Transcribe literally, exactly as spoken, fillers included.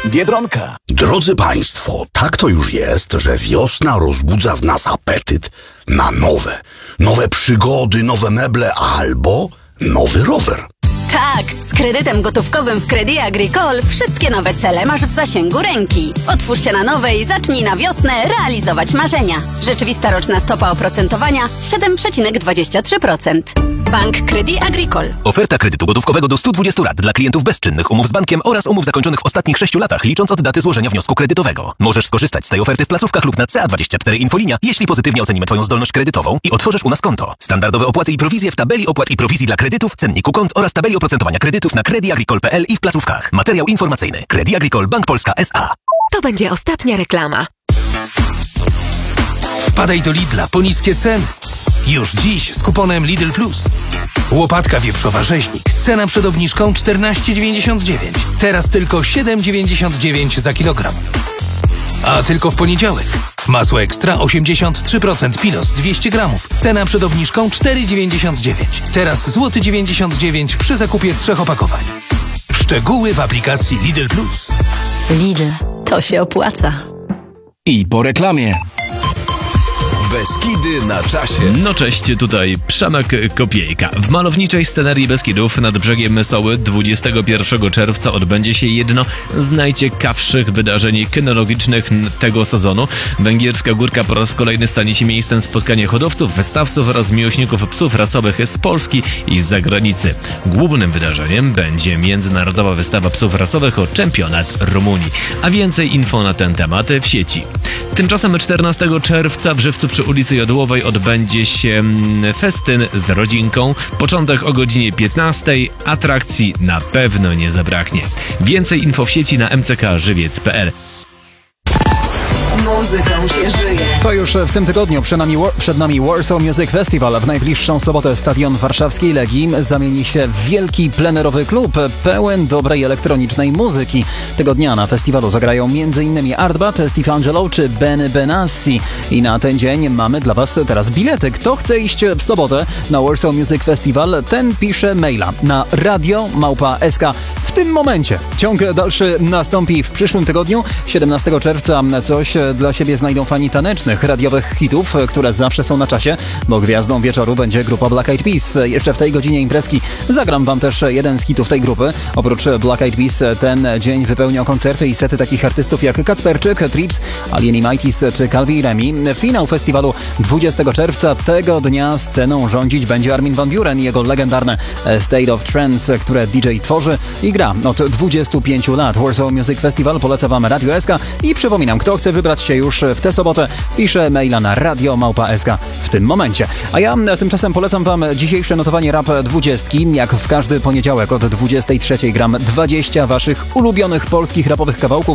Biedronka. Drodzy Państwo, tak to już jest, że wiosna rozbudza w nas apetyt na nowe, nowe przygody, nowe meble albo nowy rower. Tak, z kredytem gotówkowym w Crédit Agricole wszystkie nowe cele masz w zasięgu ręki. Otwórz się na nowe i zacznij na wiosnę realizować marzenia. Rzeczywista roczna stopa oprocentowania siedem przecinek dwadzieścia trzy procent. Bank Crédit Agricole. Oferta kredytu gotówkowego do stu dwudziestu lat dla klientów bezczynnych umów z bankiem oraz umów zakończonych w ostatnich sześciu latach, licząc od daty złożenia wniosku kredytowego. Możesz skorzystać z tej oferty w placówkach lub na C A dwadzieścia cztery Infolinia, jeśli pozytywnie ocenimy Twoją zdolność kredytową i otworzysz u nas konto. Standardowe opłaty i prowizje w tabeli opłat i prowizji dla kredytów, cenniku kont oraz tabeli oprocentowania kredytów na credit agricole kropka p l i w placówkach. Materiał informacyjny. Crédit Agricole Bank Polska S A. To będzie ostatnia reklama. Wpadaj do Lidla po niskie ceny. Już dziś z kuponem Lidl Plus. Łopatka wieprzowa rzeźnik. Cena przed obniżką czternaście dziewięćdziesiąt dziewięć. Teraz tylko siedem dziewięćdziesiąt dziewięć za kilogram. A tylko w poniedziałek. Masło ekstra osiemdziesiąt trzy procent Pilos dwieście gramów. Cena przed obniżką cztery dziewięćdziesiąt dziewięć. Teraz złoty dziewięćdziesiąt dziewięć przy zakupie trzech opakowań. Szczegóły w aplikacji Lidl Plus. Lidl, to się opłaca. I po reklamie. Beskidy na czasie. No cześć, tutaj Przemek Kopiejka. W malowniczej scenerii Beskidów nad brzegiem Mysoły dwudziestego pierwszego czerwca odbędzie się jedno z najciekawszych wydarzeń kynologicznych tego sezonu. Węgierska Górka po raz kolejny stanie się miejscem spotkania hodowców, wystawców oraz miłośników psów rasowych z Polski i z zagranicy. Głównym wydarzeniem będzie międzynarodowa wystawa psów rasowych o czempionat Rumunii. A więcej info na ten temat w sieci. Tymczasem czternastego czerwca w Żywcu przy ulicy Jodłowej odbędzie się festyn z rodzinką. Początek o godzinie piętnastej. Atrakcji na pewno nie zabraknie. Więcej info w sieci na m c k żywiec kropka p l. Muzyką się żyje. To już w tym tygodniu przed nami, przed nami Warsaw Music Festival. W najbliższą sobotę stadion warszawskiej Legii zamieni się w wielki plenerowy klub pełen dobrej elektronicznej muzyki. Tego dnia na festiwalu zagrają m.in. Artbat, Steve Angelo czy Ben Benassi. I na ten dzień mamy dla Was teraz bilety. Kto chce iść w sobotę na Warsaw Music Festival, ten pisze maila na radio małpa s k. W tym momencie ciąg dalszy nastąpi w przyszłym tygodniu. siedemnastego czerwca coś dla siebie znajdą fani tanecznych, radiowych hitów, które zawsze są na czasie, bo gwiazdą wieczoru będzie grupa Black Eyed Peas. Jeszcze w tej godzinie imprezki zagram Wam też jeden z hitów tej grupy. Oprócz Black Eyed Peas ten dzień wypełnią koncerty i sety takich artystów jak Kacperczyk, Trips, Alieni Mighties czy Calvi Remi. Finał festiwalu dwudziestego czerwca. Tego dnia sceną rządzić będzie Armin van Buuren i jego legendarne State of Trance, które D J tworzy i gra od dwudziestu pięciu lat. Warsaw Music Festival poleca Wam Radio S K i przypominam, kto chce wybrać się już w tę sobotę, pisze maila na radio małpa s k w tym momencie. A ja tymczasem polecam Wam dzisiejsze notowanie Rap dwudziestki. Jak w każdy poniedziałek od dwudziestej trzeciej gram dwadzieścia Waszych ulubionych polskich rapowych kawałków.